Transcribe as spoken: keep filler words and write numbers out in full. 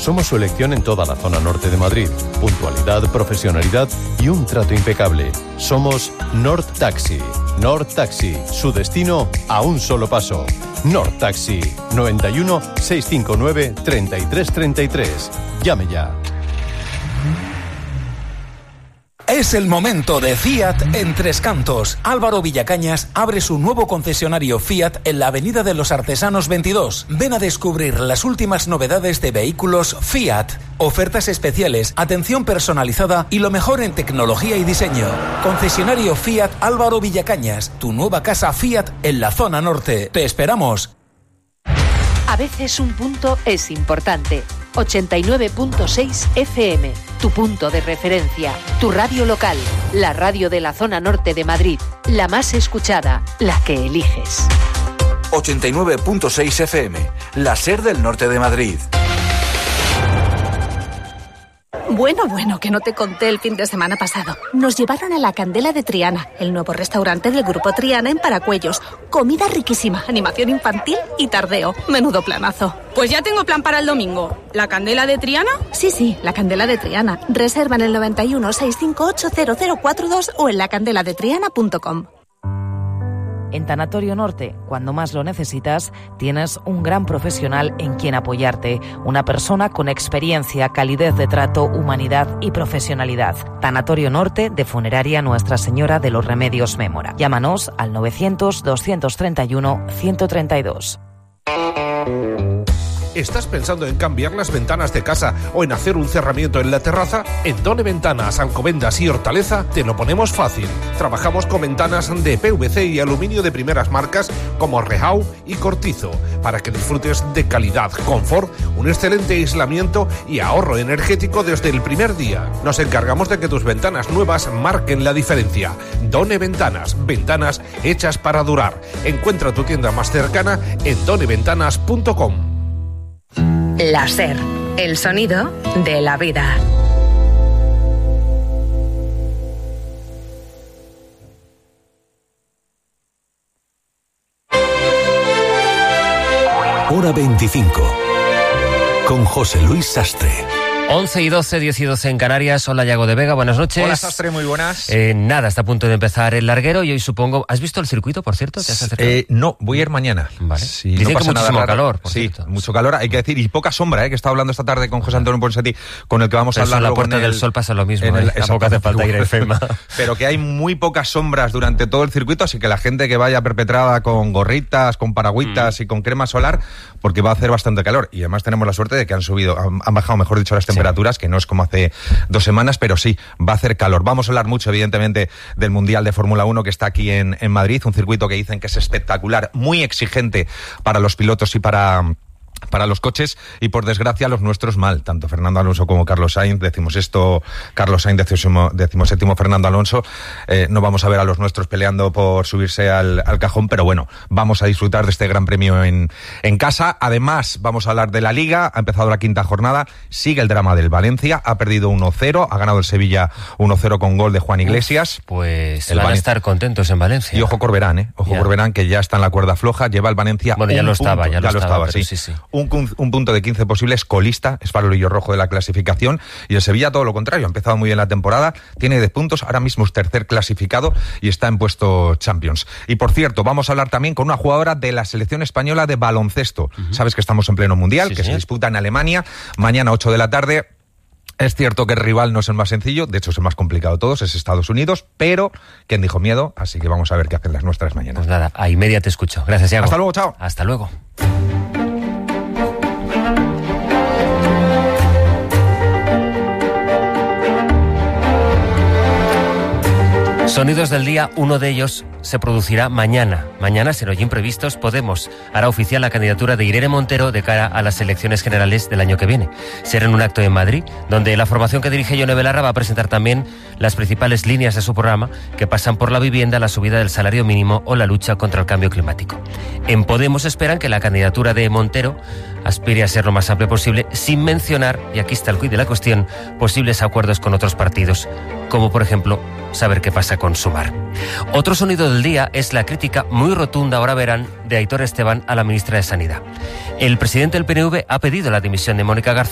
Somos su elección en toda la zona norte de Madrid. Puntualidad, profesionalidad y un trato impecable. Somos Nord Taxi. Nord Taxi, su destino a un solo paso. Nord Taxi, noventa y uno, seiscientos cincuenta y nueve, treinta y tres treinta y tres. Llame ya. Es el momento de Fiat en Tres Cantos. Álvaro Villacañas abre su nuevo concesionario Fiat en la Avenida de los Artesanos veintidós. Ven a descubrir las últimas novedades de vehículos Fiat. Ofertas especiales, atención personalizada y lo mejor en tecnología y diseño. Concesionario Fiat Álvaro Villacañas, tu nueva casa Fiat en la zona norte. Te esperamos. A veces un punto es importante. ochenta y nueve punto seis F M, tu punto de referencia, tu radio local, la radio de la zona norte de Madrid, la más escuchada, la que eliges. ochenta y nueve punto seis F M, la SER del norte de Madrid. Bueno, bueno, que no te conté el fin de semana pasado. Nos llevaron a la Candela de Triana, el nuevo restaurante del Grupo Triana en Paracuellos. Comida riquísima, animación infantil y tardeo. Menudo planazo. Pues ya tengo plan para el domingo. ¿La Candela de Triana? Sí, sí, la Candela de Triana. Reserva en el noventa y uno, seiscientos cincuenta y ocho, cero cero cuarenta y dos o en la candela de triana punto com. En Tanatorio Norte, cuando más lo necesitas, tienes un gran profesional en quien apoyarte, una persona con experiencia, calidez de trato, humanidad y profesionalidad. Tanatorio Norte de Funeraria Nuestra Señora de los Remedios Mémora. Llámanos al novecientos, doscientos treinta y uno, ciento treinta y dos. ¿Estás pensando en cambiar las ventanas de casa o en hacer un cerramiento en la terraza? En Done Ventanas, Alcobendas y Hortaleza te lo ponemos fácil. Trabajamos con ventanas de P V C y aluminio de primeras marcas como Rehau y Cortizo para que disfrutes de calidad, confort, un excelente aislamiento y ahorro energético desde el primer día. Nos encargamos de que tus ventanas nuevas marquen la diferencia. Done Ventanas, ventanas hechas para durar. Encuentra tu tienda más cercana en done ventanas punto com. La SER, el sonido de la vida. Hora veinticinco, con José Luis Sastre. once y doce, diez y doce en Canarias. Hola, Yago de Vega, buenas noches. Hola, Sastre, muy buenas. Eh, nada, está a punto de empezar el larguero y hoy supongo... ¿Has visto el circuito, por cierto? ¿Te has acercado? Eh, no, voy a ir mañana. Vale. Si Dicen no que pasa muchísimo nada calor, por Sí, cierto. mucho calor, hay que decir, y poca sombra, eh, que estaba hablando esta tarde con José Antonio Ponsati, con el que vamos Pero a hablar en la luego Puerta en el, del Sol pasa lo mismo, en el, ¿eh? Tampoco hace falta ir a FEMA. Pero que hay muy pocas sombras durante todo el circuito, así que la gente que vaya perpetrada con gorritas, con paragüitas mm. y con crema solar, porque va a hacer bastante calor. Y además tenemos la suerte de que han subido, han, han bajado, mejor dicho, las temperaturas, sí. que no es como hace dos semanas, pero sí, va a hacer calor. Vamos a hablar mucho, evidentemente, del Mundial de Fórmula uno que está aquí en, en Madrid, un circuito que dicen que es espectacular, muy exigente para los pilotos y para... para los coches, y por desgracia los nuestros mal, tanto Fernando Alonso como Carlos Sainz, decimos esto, Carlos Sainz, decimoséptimo Fernando Alonso, eh, no vamos a ver a los nuestros peleando por subirse al, al cajón, pero bueno, vamos a disfrutar de este gran premio en, en casa. Además, vamos a hablar de la Liga, ha empezado la quinta jornada, sigue el drama del Valencia, ha perdido uno cero, ha ganado el Sevilla uno cero con gol de Juan Iglesias. Uf, pues el van Valen... a estar contentos en Valencia. Y ojo Corberán, ¿eh? Ojo ya. Corberán, que ya está en la cuerda floja, lleva el Valencia Bueno, ya un lo estaba, punto, ya lo ya estaba, lo estaba sí. sí, sí. Un, un punto de quince posibles, colista, es farolillo rojo de la clasificación, y el Sevilla todo lo contrario, ha empezado muy bien la temporada, tiene diez puntos, ahora mismo es tercer clasificado y está en puesto Champions. Y por cierto, vamos a hablar también con una jugadora de la selección española de baloncesto. Uh-huh. Sabes que estamos en pleno mundial, sí, que señor. Se disputa en Alemania, mañana ocho de la tarde. Es cierto que el rival no es el más sencillo, de hecho es el más complicado de todos, es Estados Unidos, pero ¿quién dijo miedo? Así que vamos a ver qué hacen las nuestras mañana. Pues nada, a y media te escucho. Gracias, Iago. Hasta luego, chao. Hasta luego. Sonidos del día, uno de ellos se producirá mañana. Mañana, sin hoy imprevistos, Podemos hará oficial la candidatura de Irene Montero de cara a las elecciones generales del año que viene. Será en un acto en Madrid, donde la formación que dirige Yone Belarra va a presentar también las principales líneas de su programa, que pasan por la vivienda, la subida del salario mínimo o la lucha contra el cambio climático. En Podemos esperan que la candidatura de Montero aspire a ser lo más amplia posible, sin mencionar, y aquí está el quid de la cuestión, posibles acuerdos con otros partidos, como por ejemplo saber qué pasa con Sumar. Otro sonido del día es la crítica muy rotunda, ahora verán, de Aitor Esteban a la ministra de Sanidad. El presidente del P N V ha pedido la dimisión de Mónica García